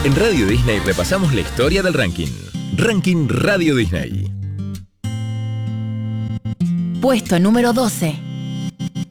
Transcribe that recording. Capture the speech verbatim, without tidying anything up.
En Radio Disney repasamos la historia del ranking. Ranking Radio Disney. Puesto número doce.